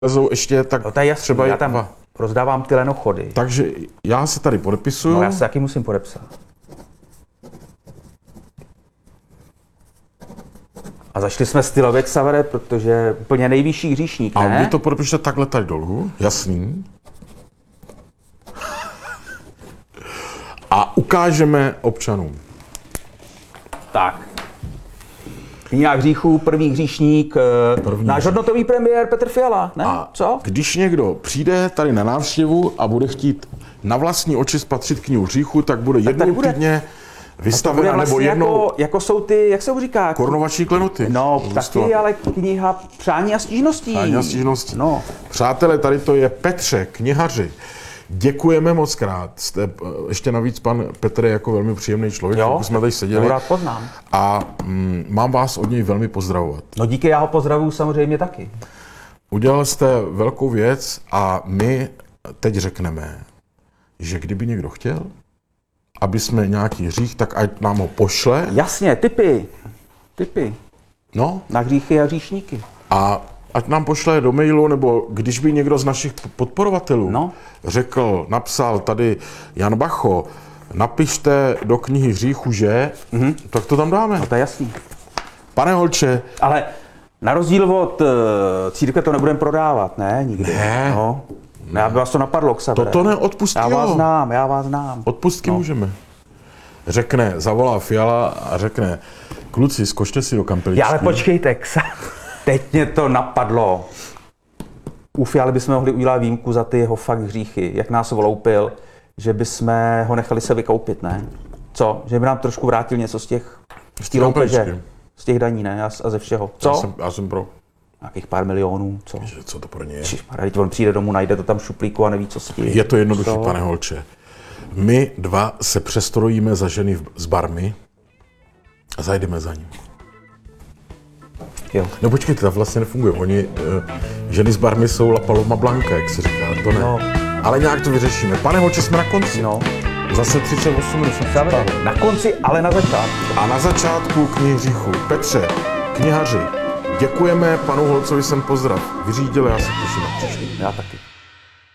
lezou ještě tak No to je jasný, třeba já tam rozdávám ty lenochody. Takže já se tady podepisuju. No já se taky musím podepsat. A zašli jsme stylově, Xavere, protože úplně nejvyšší hříšník, ne? A vy to podepište takhle tady dolů, jasný. A ukážeme občanům. Tak. Kniha hříchů, první hříšník, náš hodnotový premiér Petr Fiala, ne? A co? když někdo přijde tady na návštěvu a bude chtít na vlastní oči spatřit knihu hříchu, tak bude jednou týdně vystavena, vlastně nebo jednou jako jsou ty, jak se mu říká? korunovační klenoty. No, taky, ale kniha Přání a stížností. Přání a stížností. No. Přátelé, tady to je Petře, knihaři. Děkujeme moc krát. Jste ještě navíc pan Petr je jako velmi příjemný člověk, jak jsme tady seděli. Rád poznám. A mám vás od něj velmi pozdravovat. No díky, já ho pozdravuju samozřejmě taky. Udělal jste velkou věc a my teď řekneme, že kdyby někdo chtěl, aby jsme nějaký hřích, tak ať nám ho pošle. Jasně, tipy. No. Na hříchy a hříšníky. A ať nám pošle do mailu, nebo když by někdo z našich podporovatelů napsal tady Jan Bacho, napište do knihy hříchu, že, tak to tam dáme. No to je jasný. Pane Holče. Ale na rozdíl od církve to nebudeme prodávat, ne? Nikdy. Ne. No. Já by vás to napadlo, Xavere. To neodpustí. Já vás znám. Odpustky můžeme. Řekne, zavolá Fiala a řekne, kluci, zkočte si do kampeličky. Ale počkejte, teď mě to napadlo. U Fialy bychom mohli udělat výjimku za ty jeho fakt hříchy, jak nás vloupil, že bychom ho nechali se vykoupit, ne? Co? Že by nám trošku vrátil něco z těch loupeže, z těch daní, ne? A ze všeho. Co? Já jsem pro. Nějakých pár milionů, co? Co to pro ně je? Teď on přijde domů, najde to tam v šuplíku a neví, co s tím. Je to jednoduché, pane Holče. My dva se přestrojíme za ženy s barmy a zajdeme za ním. Jo. No počkejte, to vlastně nefunguje. Oni, ženy s barmy jsou La Paloma Blanca, jak se říká, to ne. No. Ale nějak to vyřešíme. Pane Holče, jsme na konci. No. Zase 38 minut. Na konci, ale na začátku. A na začátku knihy hříchu. Petře, knihaři, děkujeme, panu Holcovi jsem pozdrav vyřídil, já se těším na příště. Já taky.